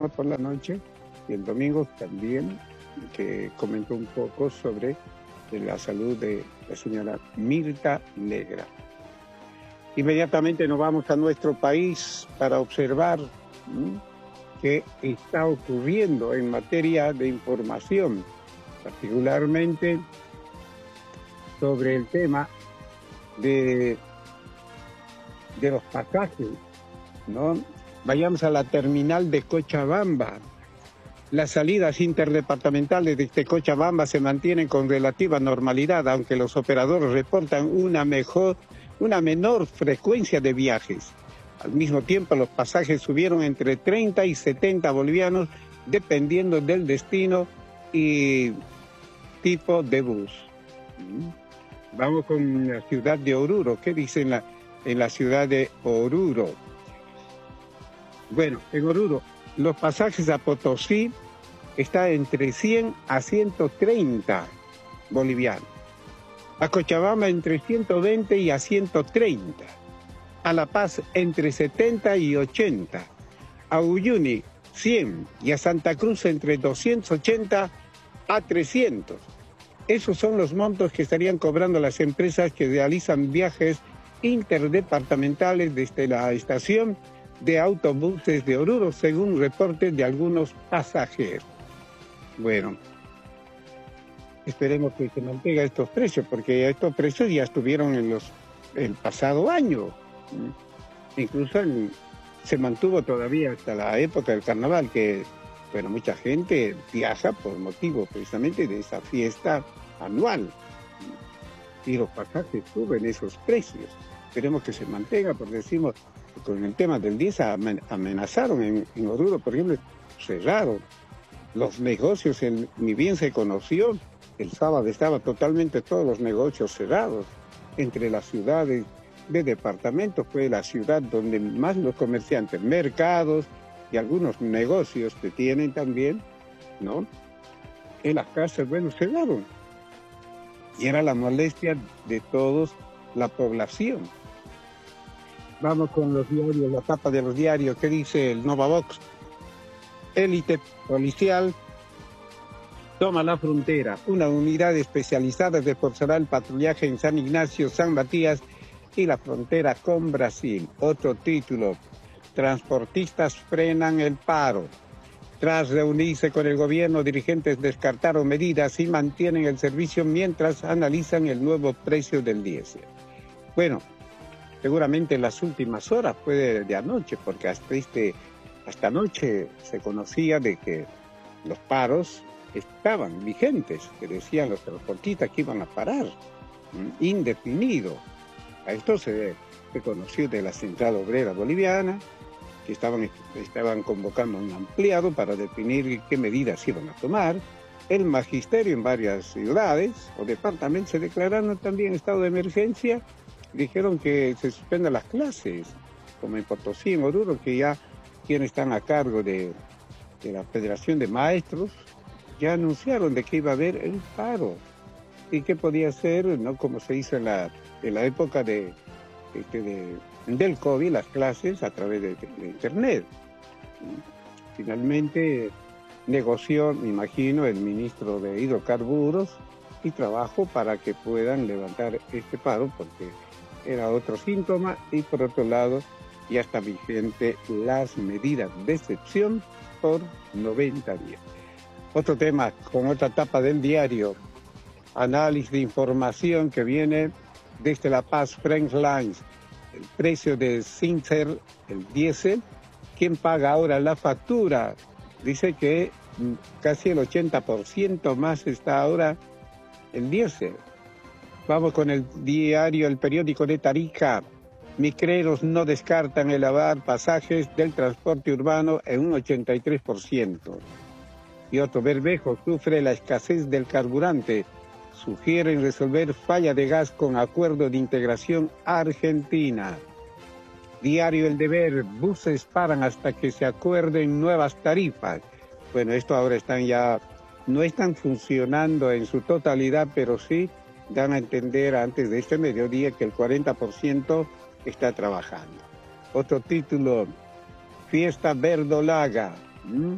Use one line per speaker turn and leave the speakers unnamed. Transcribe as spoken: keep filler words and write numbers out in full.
por la noche, y el domingo también, que comentó un poco sobre la salud de la señora Mirta Legrand. Inmediatamente nos vamos a nuestro país para observar ¿sí? qué está ocurriendo en materia de información, particularmente sobre el tema de, de los pasajes, ¿no? Vayamos a la terminal de Cochabamba. Las salidas interdepartamentales de Cochabamba se mantienen con relativa normalidad, aunque los operadores reportan una mejor, una menor frecuencia de viajes. Al mismo tiempo, los pasajes subieron entre treinta y setenta bolivianos, dependiendo del destino y tipo de bus. Vamos con la ciudad de Oruro. ¿Qué dice en la, en la ciudad de Oruro? Bueno, en Oruro, los pasajes a Potosí está entre cien a ciento treinta bolivianos. A Cochabamba entre ciento veinte y a ciento treinta. A La Paz entre setenta y ochenta. A Uyuni cien y a Santa Cruz entre doscientos ochenta a trescientos. Esos son los montos que estarían cobrando las empresas que realizan viajes interdepartamentales desde la estación de autobuses de Oruro, según reportes de algunos pasajeros. Bueno, esperemos que se mantenga estos precios, porque estos precios ya estuvieron en los el pasado año. Incluso el, se mantuvo todavía hasta la época del carnaval, que bueno, mucha gente viaja por motivo precisamente de esa fiesta anual. Y los pasajes suben esos precios. Esperemos que se mantenga, porque decimos, con el tema del diez amenazaron en, en Oruro, por ejemplo, cerraron los negocios, el, ni bien se conoció, el sábado estaban totalmente todos los negocios cerrados. Entre las ciudades de departamentos fue la ciudad donde más los comerciantes, mercados y algunos negocios que tienen también, ¿no? En las casas, bueno, cerraron. Y era la molestia de todos la población. Vamos con los diarios, la tapa de los diarios. ¿Qué dice el Nova Vox? Élite policial toma la frontera. Una unidad especializada reforzará el patrullaje en San Ignacio, San Matías y la frontera con Brasil. Otro título. Transportistas frenan el paro. Tras reunirse con el gobierno, dirigentes descartaron medidas y mantienen el servicio mientras analizan el nuevo precio del diésel. Bueno, seguramente en las últimas horas, fue de, de anoche, porque hasta, este, hasta anoche se conocía de que los paros estaban vigentes, que decían los transportistas que iban a parar, ¿m? indefinido. A esto se, se conoció de la Central Obrera Boliviana, que estaban, estaban convocando a un ampliado para definir qué medidas iban a tomar. El magisterio en varias ciudades o departamentos se declararon también estado de emergencia. Dijeron que se suspendan las clases, como en Potosí, en Oruro, que ya quienes están a cargo de, de la Federación de Maestros, ya anunciaron de que iba a haber el paro. Y que podía ser, ¿no? Como se hizo en la, en la época de, de, de, del COVID, las clases a través de, de Internet. Finalmente negoció, me imagino, el ministro de Hidrocarburos y Trabajo para que puedan levantar este paro, porque era otro síntoma, y por otro lado ya está vigente las medidas de excepción por noventa días. Otro tema con otra tapa del diario, análisis de información que viene desde La Paz, French Lines, el precio de Sincer, el diésel, ¿quién paga ahora la factura? Dice que casi el ochenta por ciento más está ahora el diésel. Vamos con el diario, el periódico de Tarija. Micreros no descartan elevar pasajes del transporte urbano en un ochenta y tres por ciento. Y otro, Bermejo sufre la escasez del carburante. Sugieren resolver falla de gas con acuerdo de integración argentina. Diario El Deber, buses paran hasta que se acuerden nuevas tarifas. Bueno, esto ahora están ya, no están funcionando en su totalidad, pero sí dan a entender antes de este mediodía que el cuarenta por ciento está trabajando. Otro título, Fiesta Verdolaga. ¿Mm?